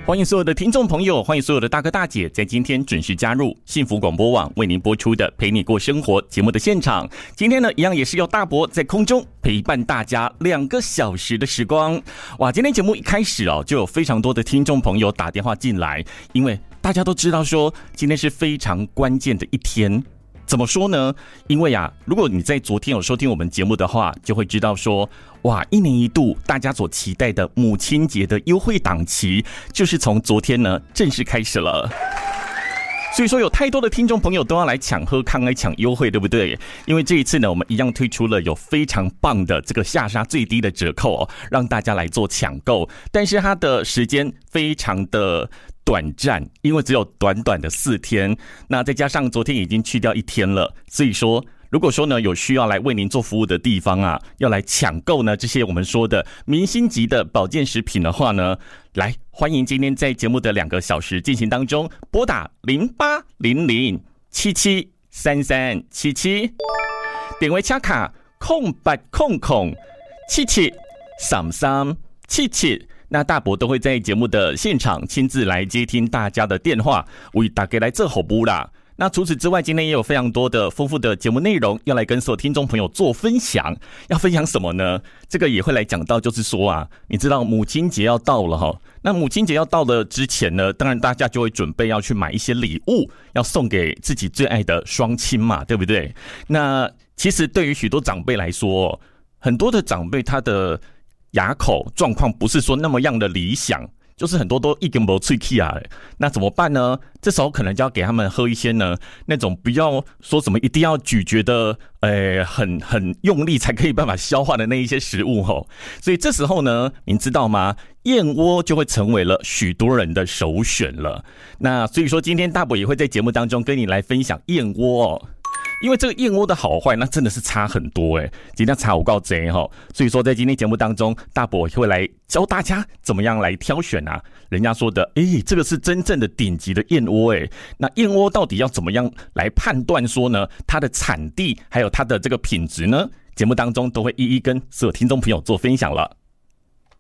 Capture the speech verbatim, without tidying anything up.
欢迎所有的听众朋友，欢迎所有的大哥大姐，在今天准时加入幸福广播网为您播出的陪你过生活节目的现场。今天呢，一样也是由大伯在空中陪伴大家两个小时的时光。哇，今天节目一开始哦，就有非常多的听众朋友打电话进来，因为大家都知道说今天是非常关键的一天。怎么说呢？因为啊，如果你在昨天有收听我们节目的话，就会知道说，哇，一年一度大家所期待的母亲节的优惠档期，就是从昨天呢正式开始了。所以说有太多的听众朋友都要来抢喝康来抢优惠，对不对？因为这一次呢，我们一样推出了有非常棒的这个下杀最低的折扣哦，让大家来做抢购。但是它的时间非常的短暂，因为只有短短的四天，那再加上昨天已经去掉一天了，所以说如果说呢有需要来为您做服务的地方啊，要来抢购呢这些我们说的明星级的保健食品的话呢，来欢迎今天在节目的两个小时进行当中，拨打零八零零七七三三七七，点为卡卡空八空空七七三三七七。那大伯都会在节目的现场亲自来接听大家的电话，为大家来做服务啦。那除此之外，今天也有非常多的丰富的节目内容要来跟所有听众朋友做分享。要分享什么呢？这个也会来讲到，就是说啊，你知道母亲节要到了哈，那母亲节要到了之前呢，当然大家就会准备要去买一些礼物，要送给自己最爱的双亲嘛，对不对？那其实对于许多长辈来说，很多的长辈他的牙口状况不是说那么样的理想，就是很多都一根没喙齿啊，那怎么办呢？这时候可能就要给他们喝一些呢，那种不要说什么一定要咀嚼的，呃，很很用力才可以办法消化的那一些食物吼。所以这时候呢，您知道吗？燕窝就会成为了许多人的首选了。那所以说，今天大伯也会在节目当中跟你来分享燕窝哦。因为这个燕窝的好坏，那真的是差很多哎，今天差有够多哈，所以说在今天节目当中，大伯会来教大家怎么样来挑选啊。人家说的，哎，这个是真正的顶级的燕窝哎，那燕窝到底要怎么样来判断说呢？它的产地还有它的这个品质呢？节目当中都会一一跟所有听众朋友做分享了。